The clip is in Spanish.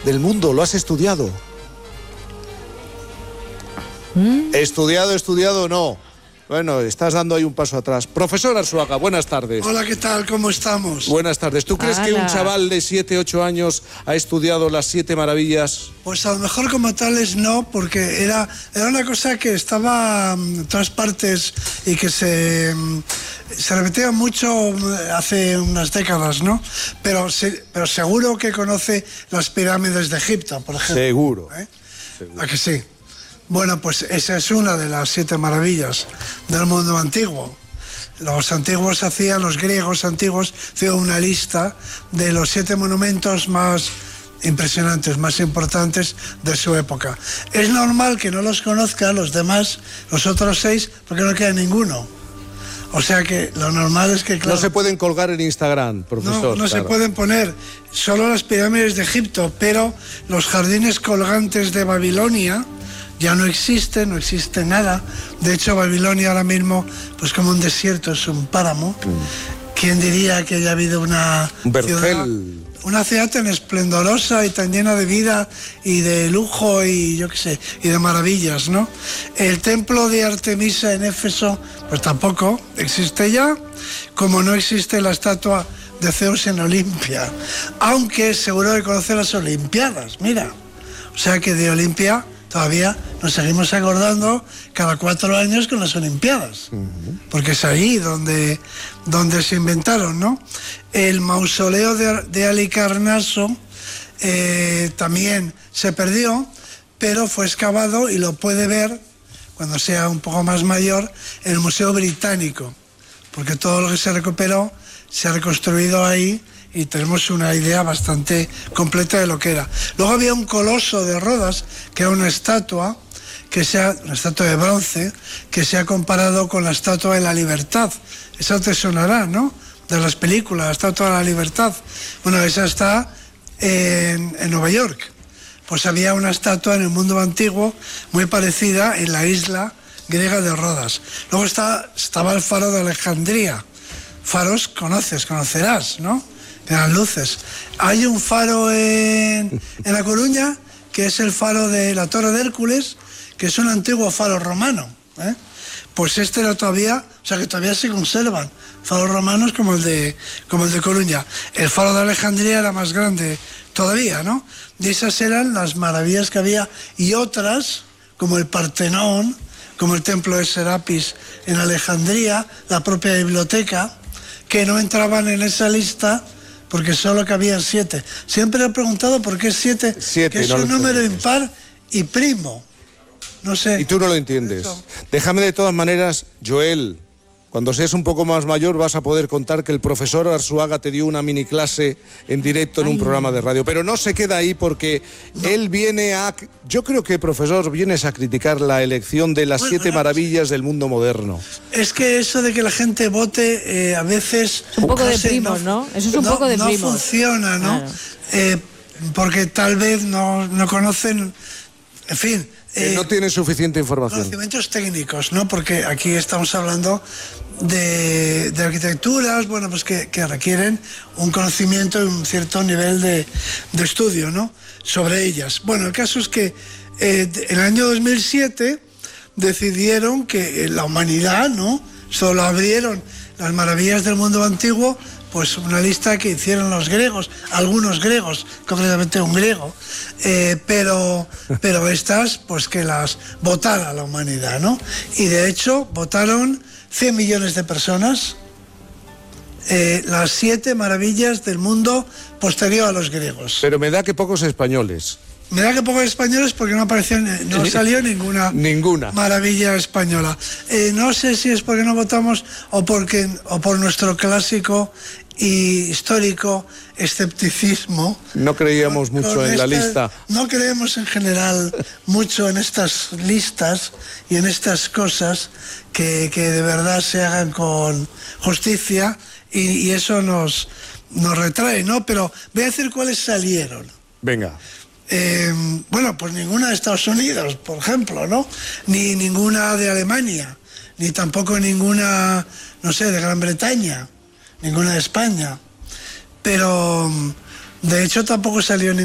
del mundo. ¿Lo has estudiado? ¿Estudiado no? Bueno, estás dando ahí un paso atrás. Profesor Arzuaga, buenas tardes. Hola, ¿qué tal? ¿Cómo estamos? Buenas tardes. ¿Tú crees que un chaval de 7, 8 años ha estudiado las 7 maravillas? Pues a lo mejor como tales no, porque era una cosa que estaba en todas partes y que se repetía mucho hace unas décadas, ¿no? Pero seguro que conoce las pirámides de Egipto, por ejemplo. Seguro. Seguro. ¿A que sí? Bueno, pues esa es una de las 7 maravillas del mundo antiguo. Los griegos antiguos hacían una lista de los 7 monumentos más impresionantes, más importantes de su época. Es normal que no los conozcan los demás, los otros 6, porque no queda ninguno. O sea que lo normal es que, claro, no se pueden colgar en Instagram, profesor. No se pueden poner, solo las pirámides de Egipto, pero los jardines colgantes de Babilonia ya no existe nada. De hecho, Babilonia ahora mismo, pues como un desierto, es un páramo. ¿Quién diría que haya habido una ciudad tan esplendorosa y tan llena de vida y de lujo y yo qué sé, y de maravillas, ¿no? El templo de Artemisa en Éfeso, pues tampoco existe ya, como no existe la estatua de Zeus en Olimpia. Aunque seguro que conoce las Olimpiadas, mira. O sea que de Olimpia todavía nos seguimos acordando cada 4 años con las Olimpiadas, porque es ahí donde se inventaron, ¿no? El mausoleo de Halicarnaso también se perdió, pero fue excavado y lo puede ver cuando sea un poco más mayor en el Museo Británico, porque todo lo que se recuperó se ha reconstruido ahí y tenemos una idea bastante completa de lo que era. Luego había un coloso de Rodas, que era una estatua de bronce, que se ha comparado con la Estatua de la Libertad. Esa te sonará, ¿no? De las películas, la Estatua de la Libertad. Bueno, esa está en Nueva York. Pues había una estatua en el mundo antiguo muy parecida en la isla griega de Rodas. Luego estaba el faro de Alejandría. Faros conocerás, ¿no? Eran luces. Hay un faro en La Coruña, que es el faro de la Torre de Hércules, que es un antiguo faro romano. Pues era todavía, o sea que todavía se conservan faros romanos como el de Coruña. El faro de Alejandría era más grande todavía, ¿no? Y esas eran las maravillas que había, y otras, como el Partenón, como el templo de Serapis en Alejandría, la propia biblioteca, que no entraban en esa lista porque solo cabían 7. Siempre he preguntado por qué 7, que es un número impar y primo. No sé. Y tú no lo entiendes. Déjame de todas maneras, Joel, cuando seas un poco más mayor vas a poder contar que el profesor Arzuaga te dio una mini clase en directo en un programa de radio. Pero no se queda ahí porque él viene yo creo que, profesor, vienes a criticar la elección de las 7 maravillas del mundo moderno. Es que eso de que la gente vote a veces... Es un poco de primos, ¿no? Eso es un poco de primos. No funciona, ¿no? Claro. Porque tal vez no conocen... En fin... no tienen suficiente información. Conocimientos técnicos, ¿no? Porque aquí estamos hablando de arquitecturas, bueno, pues que requieren un conocimiento y un cierto nivel de estudio, ¿no? Sobre ellas. Bueno, el caso es que en el año 2007 decidieron que la humanidad, ¿no? Solo abrieron las maravillas del mundo antiguo, pues una lista que hicieron los griegos, algunos griegos, concretamente un griego, pero estas, pues que las votara la humanidad, ¿no? Y de hecho votaron 100 millones de personas, las 7 maravillas del mundo posterior a los griegos. Pero me da que pocos españoles. Me da que pocos españoles porque no salió ninguna maravilla española. No sé si es porque no votamos o por nuestro clásico y histórico escepticismo. No creíamos mucho en la lista. No creemos en general mucho en estas listas y en estas cosas que de verdad se hagan con justicia y eso nos retrae, ¿no? Pero voy a decir cuáles salieron. Venga. Bueno, pues ninguna de Estados Unidos, por ejemplo, ¿no? Ni ninguna de Alemania, ni tampoco ninguna, no sé, de Gran Bretaña, ninguna de España. Pero, de hecho, tampoco salió ninguna